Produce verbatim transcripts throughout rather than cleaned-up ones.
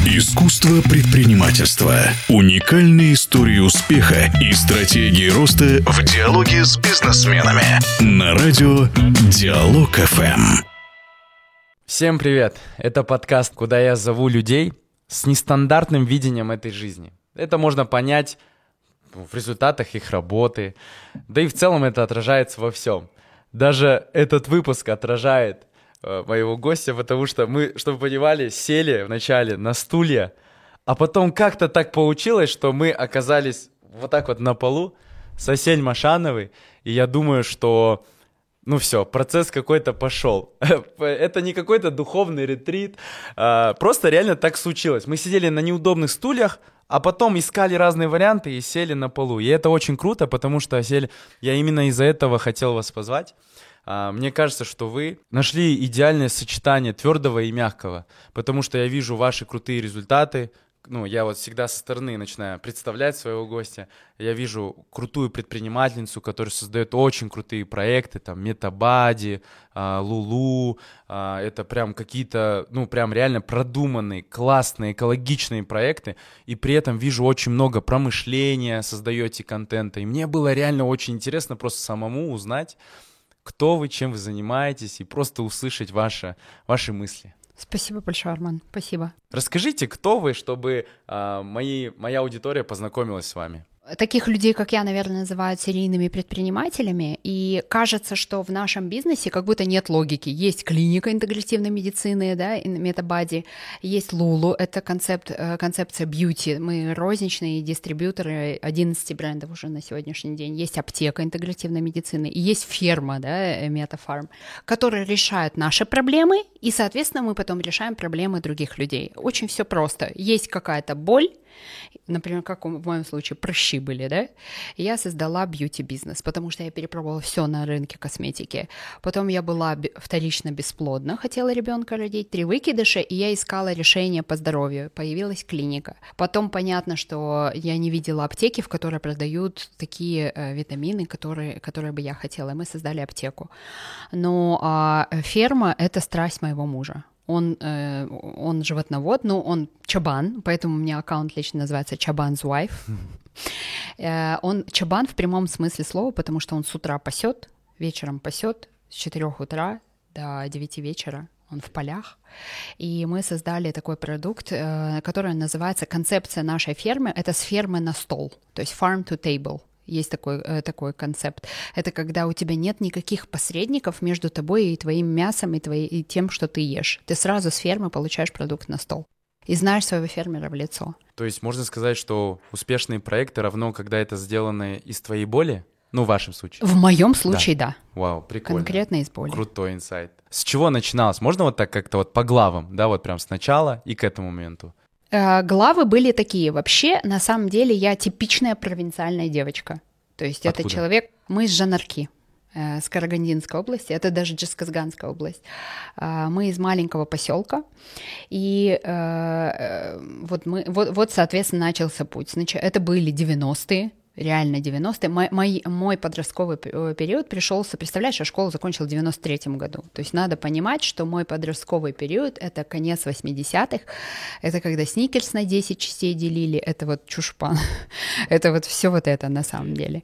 Искусство предпринимательства. Уникальные истории успеха и стратегии роста в диалоге с бизнесменами. На радио Диалог эф эм. Всем привет! Это подкаст, куда я зову людей с нестандартным видением этой жизни. Это можно понять в результатах их работы, да и в целом это отражается во всем. Даже этот выпуск отражает э, моего гостя, потому что мы, чтобы вы понимали, сели вначале на стулья, а потом как-то так получилось, что мы оказались вот так вот на полу с Асель Машановой, и я думаю, что ну все, процесс какой-то пошел. Это не какой-то духовный ретрит, а, просто реально так случилось. Мы сидели на неудобных стульях, а потом искали разные варианты и сели на полу. И это очень круто, потому что, Асель, я именно из-за этого хотел вас позвать. А, мне кажется, что вы нашли идеальное сочетание твердого и мягкого, потому что я вижу ваши крутые результаты. Ну, я вот всегда со стороны начинаю представлять своего гостя. Я вижу крутую предпринимательницу, которая создает очень крутые проекты, там, Метабади, Лулу. Это прям какие-то, ну, прям реально продуманные, классные, экологичные проекты. И при этом вижу очень много промышления, создаете контента. И мне было реально очень интересно просто самому узнать, кто вы, чем вы занимаетесь, и просто услышать ваши, ваши мысли. Спасибо большое, Арман. Спасибо. Расскажите, кто вы, чтобы а, мои, моя аудитория познакомилась с вами. Таких людей, как я, наверное, называют серийными предпринимателями, и кажется, что в нашем бизнесе как будто нет логики. Есть клиника интегративной медицины, да, Метабади, есть Лулу, это концепт, концепция бьюти, мы розничные дистрибьюторы одиннадцати брендов уже на сегодняшний день, есть аптека интегративной медицины, и есть ферма, да, Метафарм, которые решают наши проблемы, и, соответственно, мы потом решаем проблемы других людей. Очень все просто. Есть какая-то боль, например, как в моем случае прыщи были, да, и я создала бьюти-бизнес, потому что я перепробовала все на рынке косметики. Потом я была вторично бесплодна, хотела ребенка родить, три выкидыша, и я искала решение по здоровью, появилась клиника. Потом понятно, что я не видела аптеки, в которой продают такие э, витамины, которые, которые бы я хотела, и мы создали аптеку. Но а, ферма — это страсть моего мужа. Он, э, он животновод, но он чабан, поэтому у меня аккаунт лично называется Chaban's Wife. э, он чабан в прямом смысле слова, потому что он с утра пасет, вечером пасет, с четырёх утра до девяти вечера он в полях. И мы создали такой продукт, э, который называется, концепция нашей фермы, это с фермы на стол, то есть farm to table. Есть такой, э, такой концепт. Это когда у тебя нет никаких посредников между тобой и твоим мясом, и, твоей, и тем, что ты ешь. Ты сразу с фермы получаешь продукт на стол. И знаешь своего фермера в лицо. То есть можно сказать, что успешные проекты равно, когда это сделано из твоей боли? Ну, в вашем случае. В моем случае, да. да. Вау, прикольно. Конкретно из боли. Крутой инсайт. С чего начиналось? Можно вот так как-то вот по главам, да, вот прям сначала и к этому моменту? Главы были такие. Вообще, на самом деле, я типичная провинциальная девочка. То есть Откуда? Это человек... Мы из Жанарки, э, с Карагандинской области, это даже Джасказганская область. Э, мы из маленького поселка. И э, вот, мы, вот, вот, соответственно, начался путь. Снач... Это были девяностые. Реально девяностые. Мой, мой, мой подростковый период пришелся, представляешь, я школу закончила в девяносто третьем году. То есть надо понимать, что мой подростковый период — это конец восьмидесятых, это когда сникерс на десять частей делили, это вот чушпан, это вот все вот это на самом деле.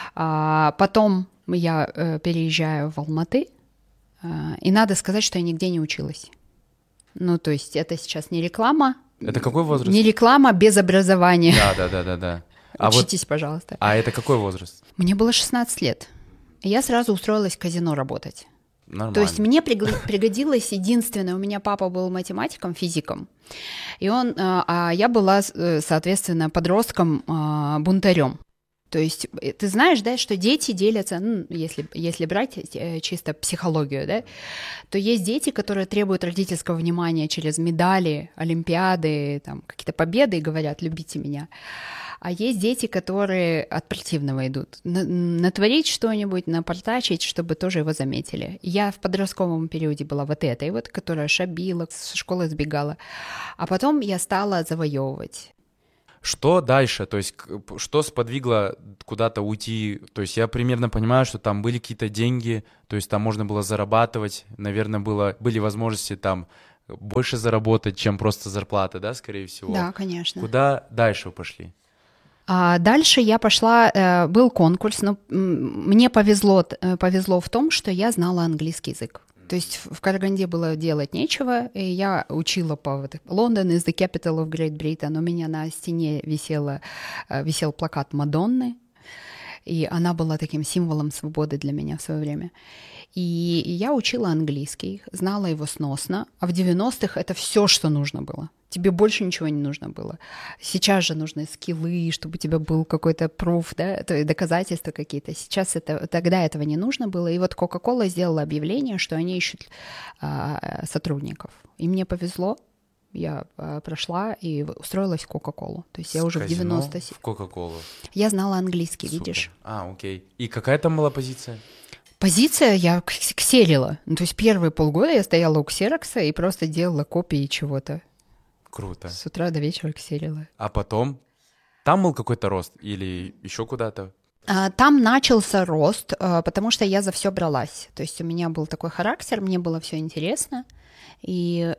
А потом я э, переезжаю в Алматы, э, и надо сказать, что я нигде не училась. Ну, то есть это сейчас не реклама. Это какой возраст? Не реклама без образования. Да, да, да, да, да. А Учитесь, вот, пожалуйста. А это какой возраст? Мне было шестнадцать лет. И я сразу устроилась в казино работать. Нормально. То есть мне пригодилось единственное, у меня папа был математиком, физиком, и он, а я была, соответственно, подростком, бунтарем. То есть ты знаешь, да, что дети делятся, ну, если, если брать чисто психологию, да, то есть дети, которые требуют родительского внимания через медали, олимпиады, там, какие-то победы и говорят: «Любите меня». А есть дети, которые от противного идут. Натворить что-нибудь, напортачить, чтобы тоже его заметили. Я в подростковом периоде была вот этой вот, которая шабила, с школы сбегала. А потом я стала завоевывать. Что дальше? То есть что сподвигло куда-то уйти? То есть я примерно понимаю, что там были какие-то деньги, то есть там можно было зарабатывать, наверное, было, были возможности там больше заработать, чем просто зарплата, да, скорее всего. Да, конечно. Куда дальше вы пошли? А дальше я пошла, э, был конкурс, но мне повезло, повезло в том, что я знала английский язык. То есть в Караганде было делать нечего, и я учила по вот, London is the capital of Great Britain. У меня на стене висела, висел плакат Мадонны, и она была таким символом свободы для меня в свое время. И, и я учила английский, знала его сносно, а в девяностых это все, что нужно было. Тебе больше ничего не нужно было. Сейчас же нужны скиллы, чтобы у тебя был какой-то пруф, да, то есть доказательства какие-то. Сейчас это, тогда этого не нужно было. И вот Coca-Cola сделала объявление, что они ищут а, сотрудников. И мне повезло. Я а, прошла и устроилась в Coca-Cola. То есть я С уже в девяностых... в Coca-Cola. Я знала английский, Супер. Видишь? А, окей. И какая там была позиция? Позиция я ксерила. Ну, то есть первые полгода я стояла у ксерокса и просто делала копии чего-то. Круто. С утра до вечера ксерила. А потом там был какой-то рост или еще куда-то? Там начался рост, потому что я за все бралась. То есть у меня был такой характер, мне было все интересно. И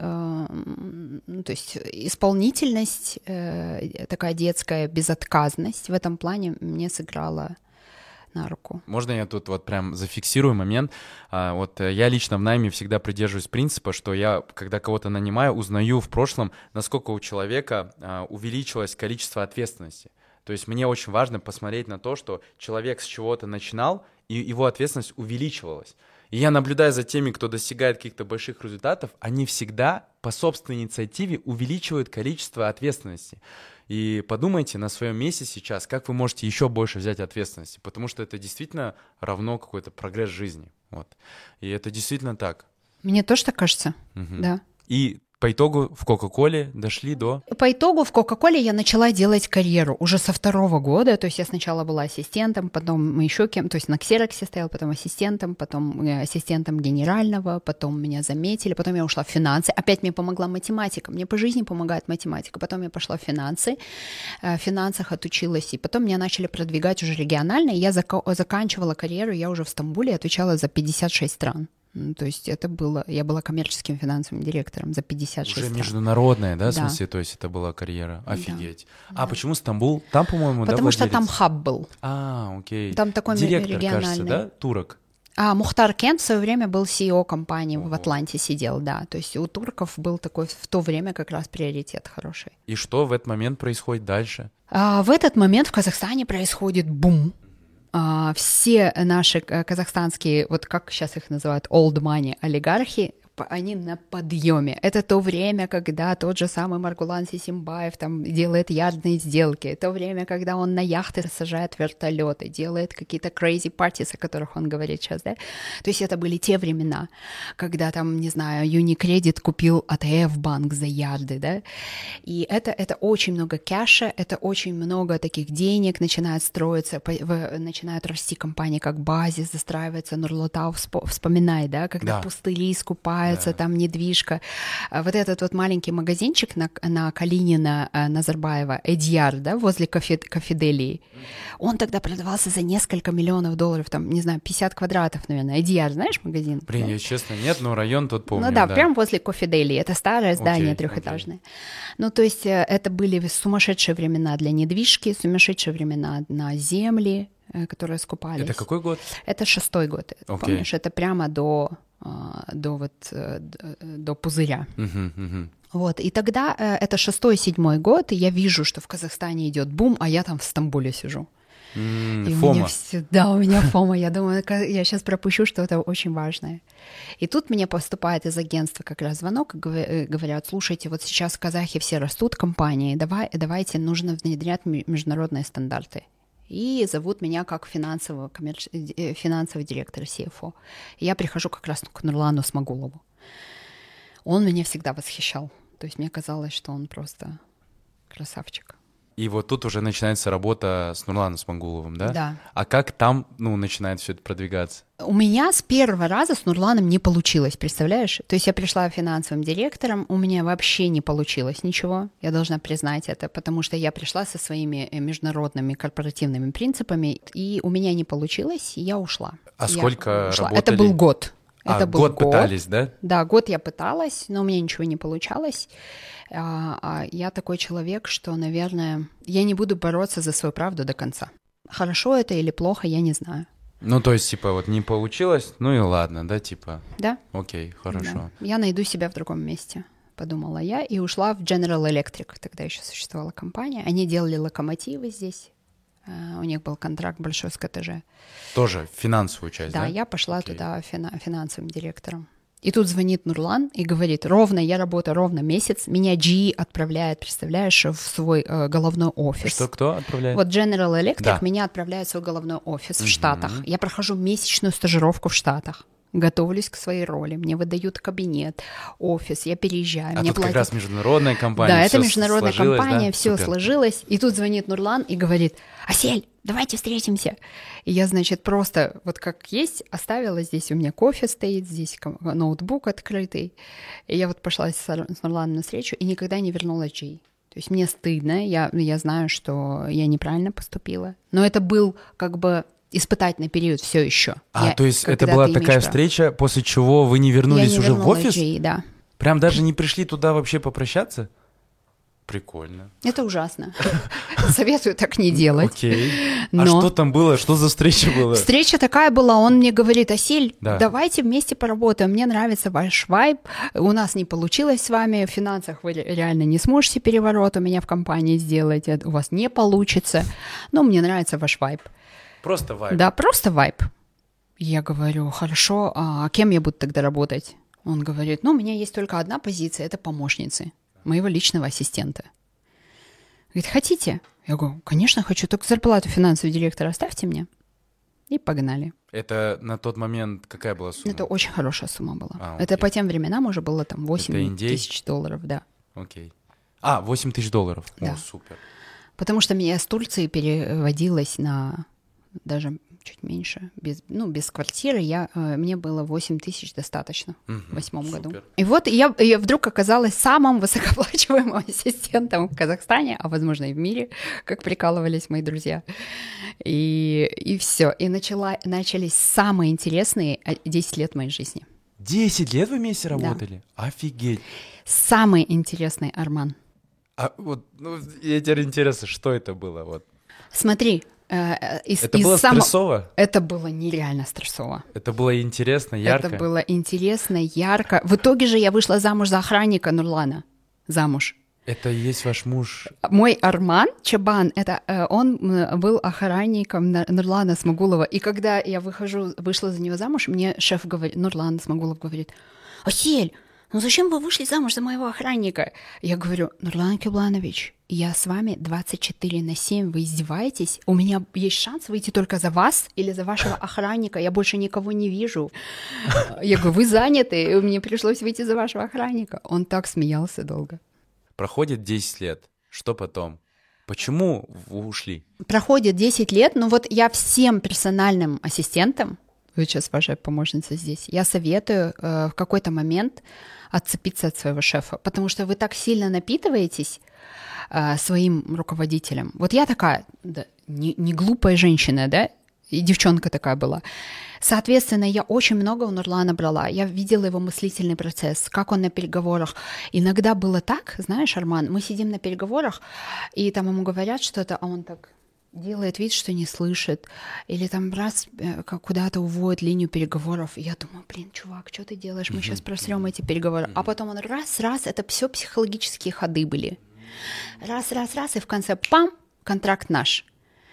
ну, то есть исполнительность, такая детская безотказность в этом плане мне сыграла на руку. Можно я тут вот прям зафиксирую момент? А, вот я лично в найме всегда придерживаюсь принципа, что я, когда кого-то нанимаю, узнаю в прошлом, насколько у человека а, увеличилось количество ответственности. То есть мне очень важно посмотреть на то, что человек с чего-то начинал, и его ответственность увеличивалась. И я наблюдаю за теми, кто достигает каких-то больших результатов, они всегда по собственной инициативе увеличивают количество ответственности. И подумайте на своем месте сейчас, как вы можете еще больше взять ответственности, потому что это действительно равно какой-то прогресс жизни. Вот. И это действительно так. Мне тоже так кажется, Угу. да. И по итогу в Кока-Коле дошли до... По итогу в Кока-Коле я начала делать карьеру уже со второго года, то есть я сначала была ассистентом, потом еще кем, то есть на ксероксе стояла, потом ассистентом, потом ассистентом генерального, потом меня заметили, потом я ушла в финансы, опять мне помогла математика, мне по жизни помогает математика, потом я пошла в финансы, в финансах отучилась, и потом меня начали продвигать уже регионально, и я зак- заканчивала карьеру, я уже в Стамбуле отвечала за пятьдесят шесть стран. Ну, то есть это было... Я была коммерческим финансовым директором за пятьдесят шесть Уже стран. международная, да, в Да. смысле? То есть это была карьера? Офигеть. Да. А почему Стамбул? Там, по-моему, да, Потому что владелец? там хаб был. А, окей. Там такой Директор, региональный. кажется, да? Турок. А Мухтар Кент в свое время был си и о компании, Ого. в Атланте сидел, да. То есть у турков был такой в то время как раз приоритет хороший. И что в этот момент происходит дальше? А в этот момент в Казахстане происходит бум. А, все наши казахстанские, вот как сейчас их называют, old money олигархи, они на подъеме. Это то время, когда тот же самый Маргулан Сисимбаев там делает ярдные сделки, то время, когда он на яхты сажает вертолеты, делает какие-то crazy parties, о которых он говорит сейчас, да? То есть это были те времена, когда там, не знаю, Unicredit купил а тэ эф-банк за ярды, да? И это, это очень много кэша, это очень много таких денег, начинает строиться, по, в, начинают расти компании, как Базис, застраивается, Нурлатау, вспоминай, да, когда Да. пустыри скупают, Да. там недвижка. Вот этот вот маленький магазинчик на, на Калинина, Назарбаева, Эдьяр, да, возле кафе, кафеделии, он тогда продавался за несколько миллионов долларов, там, не знаю, пятьдесят квадратов, наверное. Эдьяр, знаешь магазин? Блин, Да? я честно, нет, но район тут помню. Ну да, прям возле кофеделии. Это старое здание Окей, трехэтажное. Ну, то есть э, это были сумасшедшие времена для недвижки, сумасшедшие времена на земли, э, которые скупались. Это какой год? Это шестой год. Окей. Помнишь, это прямо до, а, до, вот, э, д- до пузыря. Мгм, мгм. Вот. И тогда э, это шестой-седьмой год, и я вижу, что в Казахстане идет бум, а я там в Стамбуле сижу. М, И у Фома. меня всё- да, у меня фома. Я думаю, ка- я сейчас пропущу что-то очень важное. И тут мне поступает из агентства как раз звонок, и гов- э, говорят, слушайте, вот сейчас казахи все растут, компании, давай, давайте нужно внедрять м- международные стандарты. И зовут меня как финансового, коммерч... э, финансового директора си эф о. И я прихожу как раз к Нурлану Смагулову. Он меня всегда восхищал. То есть мне казалось, что он просто красавчик. И вот тут уже начинается работа с Нурланом Смагуловым, да? Да. А как там, ну, начинает все это продвигаться? У меня с первого раза с Нурланом не получилось, представляешь? То есть я пришла финансовым директором, у меня вообще не получилось ничего, я должна признать это, потому что я пришла со своими э, международными корпоративными принципами, и у меня не получилось, и я ушла. А Я сколько ушла. работали? Это был год. А, Это был год, год пытались, да? Да, год я пыталась, но у меня ничего не получалось. А, а я такой человек, что, наверное, я не буду бороться за свою правду до конца. Хорошо это или плохо, я не знаю. Ну, то есть, типа, вот не получилось, ну и ладно, да, типа? Да. Окей, хорошо. Да. Я найду себя в другом месте, подумала я, и ушла в General Electric. Тогда еще существовала компания. Они делали локомотивы здесь. У них был контракт большой с ка тэ жэ. Тоже финансовую часть, да? Да, я пошла Окей. туда фина- финансовым директором. И тут звонит Нурлан и говорит, ровно, я работаю ровно месяц, меня джи и отправляет, представляешь, в свой э, головной офис. Что, кто отправляет? Вот General Electric Да. меня отправляет в свой головной офис в Мгм. Штатах. Я прохожу месячную стажировку в Штатах. Готовлюсь к своей роли. Мне выдают кабинет, офис, я переезжаю. А мне тут платят... как раз международная компания. Да, это всё международная сложилось, компания, да? все Супер. сложилось. И тут звонит Нурлан и говорит, Асель, давайте встретимся. И я, значит, просто вот как есть, оставила здесь, у меня кофе стоит, здесь ком- ноутбук открытый. И я вот пошла с, Ар- с Нурланом на встречу и никогда не вернулась джи. То есть мне стыдно, я, я знаю, что я неправильно поступила. Но это был как бы испытательный период все еще. А, Я- то есть это когда была ты имеешь такая право. встреча, после чего вы не Я вернулись не уже в вернулась офис? джи, да. Прям даже не пришли туда вообще попрощаться? Прикольно. Это ужасно. Советую так не делать. Окей. А Но- что там было? Что за встреча была? Встреча такая была, он мне говорит, Асель, Да. давайте вместе поработаем, мне нравится ваш вайб, у нас не получилось с вами, в финансах вы ре- реально не сможете переворот у меня в компании сделать, это у вас не получится, но мне нравится ваш вайб. Просто вайб. Да, просто вайб. Я говорю, хорошо, а кем я буду тогда работать? Он говорит, ну, у меня есть только одна позиция, это помощницы, моего личного ассистента. Говорит, хотите? Я говорю, конечно, хочу, только зарплату финансового директора оставьте мне. И погнали. Это на тот момент какая была сумма? Это очень хорошая сумма была. А, Это окей. по тем временам уже было там восемь индей? тысяч долларов, да. Окей. А, восемь тысяч долларов. Да. О, супер. Потому что меня с Турции переводилось на даже чуть меньше, без, ну, без квартиры, я, э, мне было восемь тысяч достаточно Мгм, в восьмом супер. году. И вот я, я вдруг оказалась самым высокооплачиваемым ассистентом в Казахстане, а возможно и в мире, как прикалывались мои друзья. И, и все. И начала, начались самые интересные десять лет моей жизни. Десять лет вы вместе работали? Офигеть. Самый интересный, Арман. А вот, ну, я теперь интересно, что это было? Вот. Смотри, э, из, Это из было само- стрессово? Это было нереально стрессово. Это было интересно, ярко? Это было интересно, ярко. В итоге же я вышла замуж за охранника Нурлана. Замуж. Это и есть ваш муж? Мой Арман Чабан, это э, он м, был охранником Нар- Нурлана Смагулова. И когда я выхожу, вышла за него замуж, мне шеф говорит, Нурлан Смагулов говорит, Асель, ну зачем вы вышли замуж за моего охранника? Я говорю, Нурлан Кибланович, я с вами двадцать четыре на семь, вы издеваетесь? У меня есть шанс выйти только за вас или за вашего охранника, я больше никого не вижу. Я говорю, вы заняты, и мне пришлось выйти за вашего охранника. Он так смеялся долго. Проходит десять лет. Что потом? Почему вы ушли? Проходит десять лет, но вот я всем персональным ассистентам, вы сейчас ваша помощница здесь, я советую э, в какой-то момент отцепиться от своего шефа, потому что вы так сильно напитываетесь э, своим руководителем. Вот я такая, да, не, не глупая женщина, да, и девчонка такая была. Соответственно, я очень много у Нурлана брала. Я видела его мыслительный процесс, как он на переговорах. Иногда было так, знаешь, Арман, мы сидим на переговорах, и там ему говорят что-то, а он так делает вид, что не слышит. Или там раз э, как куда-то уводит линию переговоров. И я думаю, блин, чувак, что ты делаешь? Мы сейчас просрем эти переговоры. А потом он раз-раз, это все психологические ходы были. Раз-раз-раз, и в конце пам, контракт наш.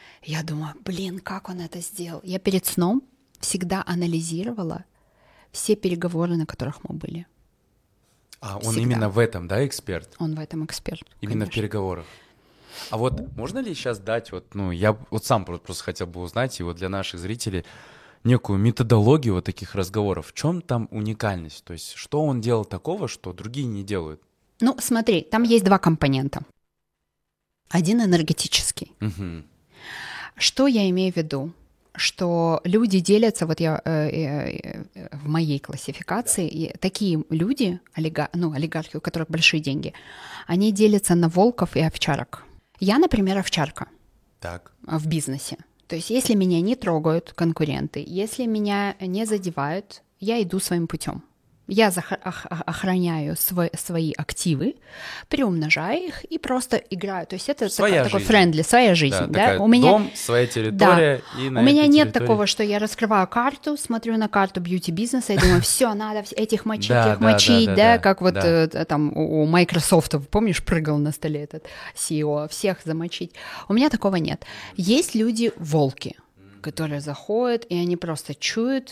Я думаю, блин, как он это сделал? Я перед сном всегда анализировала все переговоры, на которых мы были. А он Всегда. именно в этом, да, эксперт? Он в этом эксперт. Именно в конечно. переговорах. А вот можно ли сейчас дать, вот, ну, я вот сам про- просто хотел бы узнать, и вот для наших зрителей, некую методологию вот таких разговоров. В чем там уникальность? То есть что он делал такого, что другие не делают? Ну, смотри, там есть два компонента. Один энергетический. Мгм. Что я имею в виду? Что люди делятся, вот я э, э, э, в моей классификации, и такие люди, олига, ну, олигархи, у которых большие деньги, они делятся на волков и овчарок. Я, например, овчарка Так. в бизнесе. То есть если меня не трогают конкуренты, если меня не задевают я иду своим путем. Я охраняю свой, свои активы, приумножаю их и просто играю. То есть это своя такой жизнь. френдли, своя жизнь. Да, да? У меня дом, своя территория. Да. И на У меня этой нет территории... такого, что я раскрываю карту, смотрю на карту бьюти-бизнеса и думаю, все, надо этих мочить, да, их да, мочить, да, да, да, как вот да. э, там у Microsoft, помнишь, прыгал на столе этот си и о, всех замочить. У меня такого нет. Есть люди-волки, которые заходят, и они просто чуют.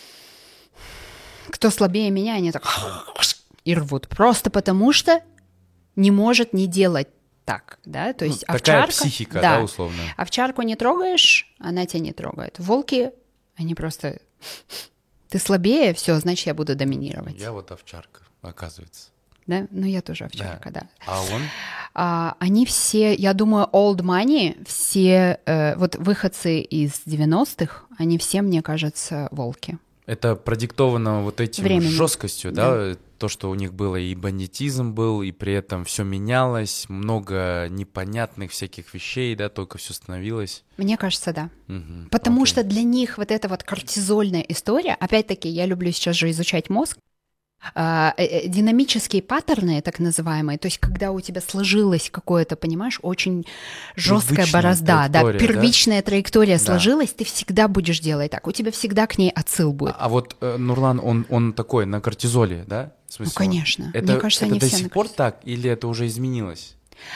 Кто слабее меня, они так и рвут. Просто потому что не может не делать так, да, то есть ну, овчарка... Такая психика, да, да, условно. Овчарку не трогаешь, она тебя не трогает. Волки, они просто... Ты слабее, все, значит, я буду доминировать. Я вот овчарка, оказывается. Да? Ну, я тоже овчарка, да. да. А он? А, они все, я думаю, old money, все э, вот выходцы из девяностых, они все, мне кажется, волки. Это продиктовано вот этим Временем. жесткостью, да? да, то, что у них было и бандитизм был, и при этом все менялось, много непонятных всяких вещей, да, только все становилось. Мне кажется, да. Угу, Потому окей. что для них вот эта вот кортизольная история, опять-таки, я люблю сейчас же изучать мозг, Uh, динамические паттерны, так называемые, то есть когда у тебя сложилось какое-то, понимаешь, очень жесткая борозда, да, первичная да? траектория да. сложилась, ты всегда будешь делать так, у тебя всегда к ней отсыл будет. А, а вот э, Нурлан, он, он такой на кортизоле, да? В смысле, ну, конечно. Это, Мне кажется, это они до все сих пор так или это уже изменилось?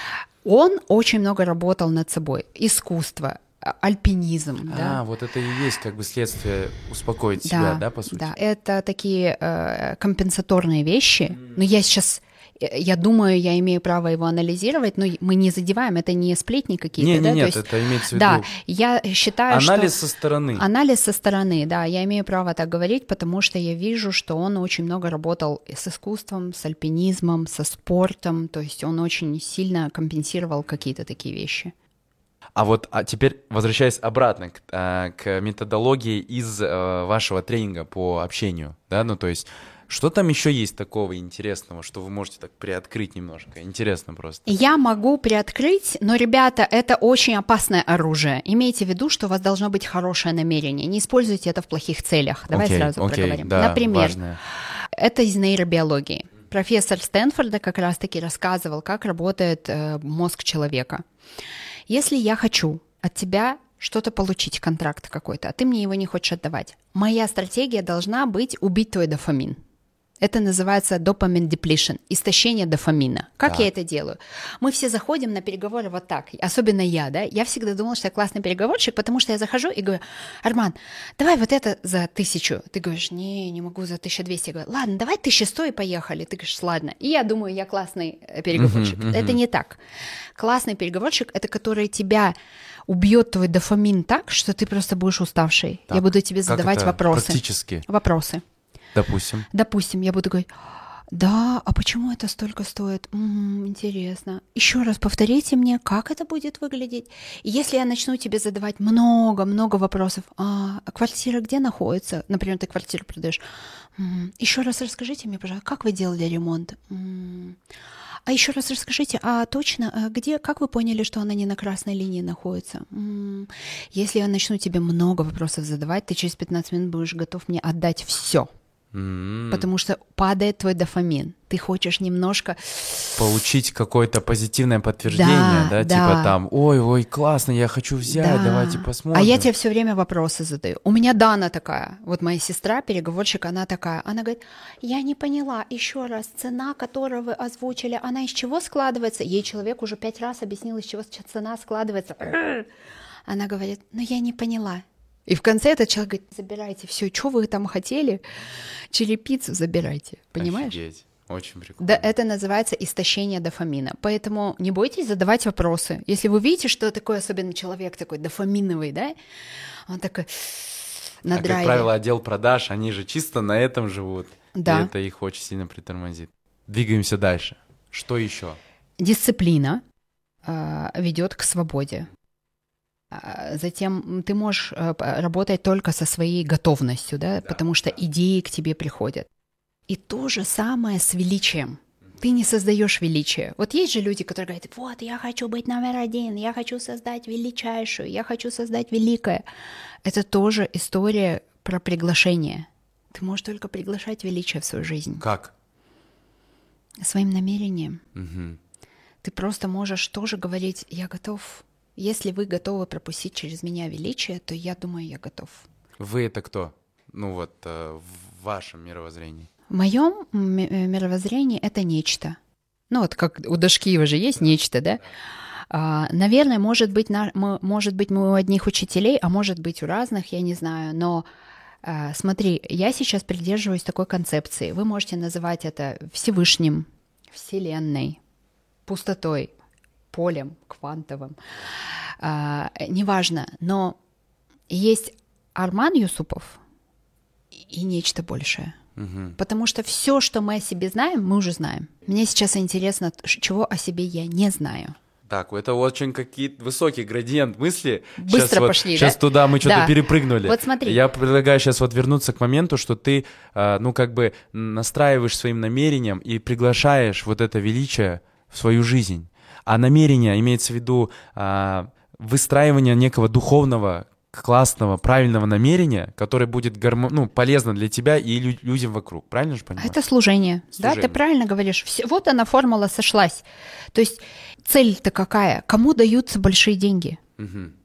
Он очень много работал над собой. Искусство, альпинизм. А, да? вот это и есть как бы следствие успокоить да, себя, да, по сути? Да, это такие э, компенсаторные вещи. Mm. Но я сейчас, я думаю, я имею право его анализировать, но мы не задеваем, это не сплетни какие-то. Не, да? не, нет, есть, это имеется в виду. Да, я считаю, анализ что... со стороны. Анализ со стороны, да, я имею право так говорить, потому что я вижу, что он очень много работал с искусством, с альпинизмом, со спортом, то есть он очень сильно компенсировал какие-то такие вещи. А вот а теперь возвращаясь обратно к, а, к методологии из а, вашего тренинга по общению, да, ну то есть что там еще есть такого интересного, что вы можете так приоткрыть немножко? Интересно просто. Я могу приоткрыть, но, ребята, это очень опасное оружие. Имейте в виду, что у вас должно быть хорошее намерение. Не используйте это в плохих целях. Давай окей, сразу окей, проговорим. Да, Например, важное. это из нейробиологии. Профессор Стэнфорда как раз-таки рассказывал, как работает э, мозг человека. Если я хочу от тебя что-то получить, контракт какой-то, а ты мне его не хочешь отдавать, моя стратегия должна быть убить твой дофамин. Это называется dopamine depletion, истощение дофамина. Как да. я это делаю? Мы все заходим на переговоры вот так, особенно я, да, я всегда думала, что я классный переговорщик, потому что я захожу и говорю: Арман, давай вот это за тысячу. Ты говоришь: не, не могу за тысячу двести. Я говорю: ладно, давай тысяча сто и поехали. Ты говоришь: ладно. И я думаю, я классный переговорщик. Uh-huh, uh-huh. Это не так. Классный переговорщик — это который тебя убьет твой дофамин так, что ты просто будешь уставший. Так, я буду тебе задавать вопросы. Практически. Вопросы. Допустим. Допустим, я буду говорить: да, а почему это столько стоит? М-м, интересно. Еще раз повторите мне, как это будет выглядеть. И если я начну тебе задавать много-много вопросов: а, а квартира где находится? Например, ты квартиру продаешь. М-м, еще раз расскажите мне, пожалуйста, как вы делали ремонт? М-м, а еще раз расскажите, а точно, а где, как вы поняли, что она не на красной линии находится? М-м, если я начну тебе много вопросов задавать, ты через пятнадцать минут будешь готов мне отдать все. Mm-hmm. Потому что падает твой дофамин. Ты хочешь немножко... Получить какое-то позитивное подтверждение, да? да? да. Типа там: ой, ой, классно, я хочу взять, да. давайте посмотрим. А я тебе все время вопросы задаю. У меня Дана такая, вот моя сестра, переговорщик, она такая. Она говорит: я не поняла, еще раз, цена, которую вы озвучили, она из чего складывается? Ей человек уже пять раз объяснил, из чего цена складывается. Она говорит: ну я не поняла. И в конце этот человек говорит: забирайте все, что вы там хотели, черепицу забирайте, понимаешь? Офигеть. Очень прикольно. Да, это называется истощение дофамина. Поэтому не бойтесь задавать вопросы. Если вы видите, что такой особенно человек такой дофаминовый, да, он такой на а драйве. Как правило, отдел продаж, они же чисто на этом живут. Да. И это их очень сильно притормозит. Двигаемся дальше. Что еще? Дисциплина э, ведет к свободе. Затем ты можешь работать только со своей готовностью, да, да, потому что идеи к тебе приходят. И то же самое с величием. Ты не создаешь величие. Вот есть же люди, которые говорят: вот, я хочу быть номер один, я хочу создать величайшую, я хочу создать великое. Это тоже история про приглашение. Ты можешь только приглашать величие в свою жизнь. Как? Своим намерением. Угу. Ты просто можешь тоже говорить, я готов. Если вы готовы пропустить через меня величие, то я думаю, я готов. Вы это кто? Ну вот э, в вашем мировоззрении. В моем мировоззрении это нечто. Ну вот как у Дашкиева же есть нечто, да? А, наверное, может быть, на, мы, может быть, мы у одних учителей, а может быть у разных, я не знаю. Но а, смотри, я сейчас придерживаюсь такой концепции. Вы можете называть это Всевышним, Вселенной, пустотой, полем квантовым. А, неважно, но есть Арман Юсупов и нечто большее. Угу. Потому что все, что мы о себе знаем, мы уже знаем. Мне сейчас интересно, чего о себе я не знаю. Так, это очень какие-то высокий градиент мысли. Быстро сейчас пошли, вот, да? Сейчас туда мы что-то да. перепрыгнули. Вот смотри. Я предлагаю сейчас вот вернуться к моменту, что ты, ну, как бы настраиваешь своим намерением и приглашаешь вот это величие в свою жизнь. А намерение имеется в виду выстраивание некого духовного, классного, правильного намерения, которое будет гармо... ну, полезно для тебя и лю- людям вокруг. Правильно же понимаешь? Это служение. служение. Да, ты правильно говоришь. Все, вот она, формула сошлась. То есть цель-то какая? Кому даются большие деньги? Угу.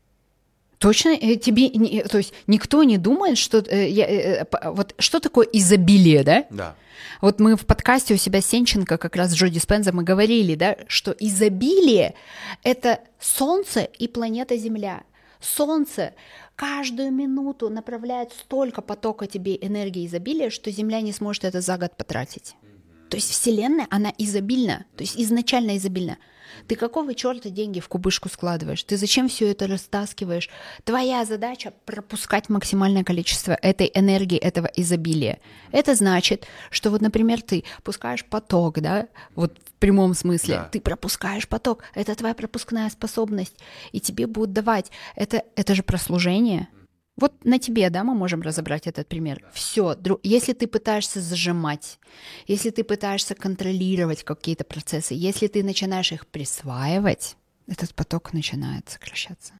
Точно тебе... Не, то есть никто не думает, что... Э, я, э, вот что такое изобилие, да? Да. Вот мы в подкасте у себя Сенченко, как раз с Джо Диспенза, мы говорили, да, что изобилие — это Солнце и планета Земля. Солнце каждую минуту направляет столько потока тебе энергии изобилия, что Земля не сможет это за год потратить. Mm-hmm. То есть Вселенная, она изобильна, то есть изначально изобильна. Ты какого черта деньги в кубышку складываешь? Ты зачем все это растаскиваешь? Твоя задача — пропускать максимальное количество этой энергии, этого изобилия. Это значит, что вот, например, ты пускаешь поток, да, вот в прямом смысле, да. Ты пропускаешь поток, это твоя пропускная способность, и тебе будут давать. Это, это же про служение. Вот на тебе, да, мы можем разобрать этот пример. Да. Все, дру... если ты пытаешься зажимать, если ты пытаешься контролировать какие-то процессы, если ты начинаешь их присваивать, этот поток начинает сокращаться.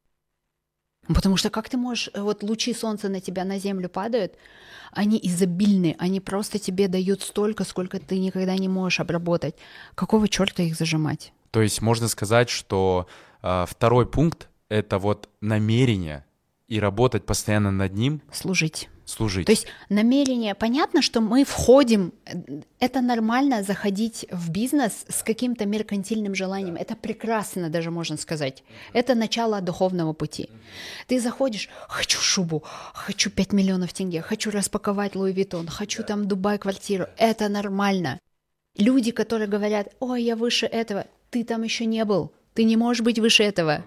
Потому что как ты можешь, вот лучи солнца на тебя, на землю падают, они изобильны, они просто тебе дают столько, сколько ты никогда не можешь обработать. Какого черта их зажимать? То есть можно сказать, что э, второй пункт — это вот намерение, и работать постоянно над ним. Служить. Служить. То есть намерение, понятно, что мы входим, это нормально заходить в бизнес с каким-то меркантильным желанием, это прекрасно даже можно сказать, это начало духовного пути. Ты заходишь, хочу шубу, хочу пять миллионов тенге, хочу распаковать Луи Виттон, хочу там Дубай квартиру, это нормально. Люди, которые говорят, ой, я выше этого, ты там еще не был, ты не можешь быть выше этого.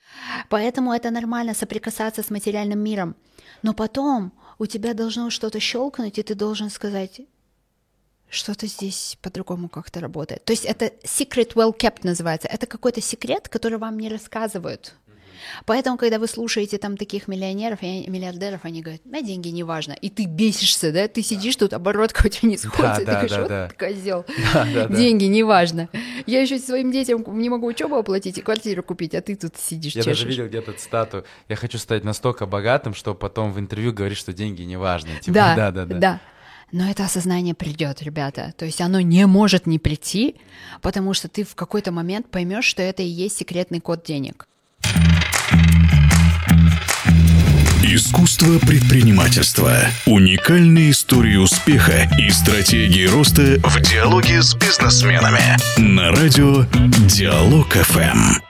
Поэтому это нормально соприкасаться с материальным миром. Но потом у тебя должно что-то щелкнуть, и ты должен сказать, что-то здесь по-другому как-то работает. То есть это secret well kept называется. Это какой-то секрет, который вам не рассказывают. Поэтому, когда вы слушаете там таких миллионеров и миллиардеров, они говорят, на деньги не важно. И ты бесишься, да? Ты сидишь тут, оборотка у тебя не сходится, да, и ты да, говоришь, да, вот да. козел. Да, да, деньги не важно. Я еще своим детям не могу учебу оплатить и квартиру купить, а ты тут сидишь, Я чешешь. даже видел где-то цитату. Я хочу стать настолько богатым, что потом в интервью говорить, что деньги не важны. Типа, да, да, да, да, да. Но это осознание придет, ребята. То есть оно не может не прийти, потому что ты в какой-то момент поймешь, что это и есть секретный код денег. Искусство предпринимательства. Уникальные истории успеха и стратегии роста в диалоге с бизнесменами. На радио Диалог эф эм.